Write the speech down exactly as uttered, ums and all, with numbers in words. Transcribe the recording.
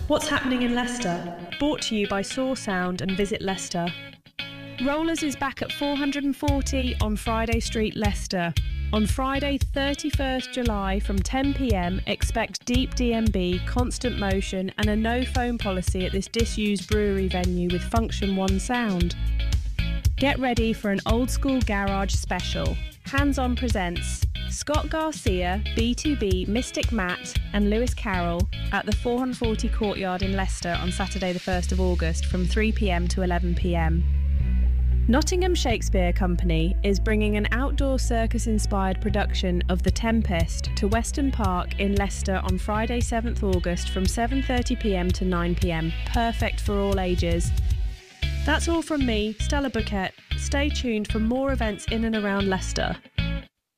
What's happening in Leicester? Brought to you by Saw Sound and Visit Leicester. Rollers is back at four hundred forty on Friday Street, Leicester. On Friday, thirty-first July from ten p m, expect deep D M B, constant motion and a no-phone policy at this disused brewery venue with Function One sound. Get ready for an old-school garage special. Hands On presents Scott Garcia, B two B, Mystic Matt and Lewis Carroll at the four hundred forty Courtyard in Leicester on Saturday the first of August from three p m to eleven p m. Nottingham Shakespeare Company is bringing an outdoor circus-inspired production of The Tempest to Weston Park in Leicester on Friday seventh August from seven thirty p m to nine p m, perfect for all ages. That's all from me, Stella Bouquet. Stay tuned for more events in and around Leicester.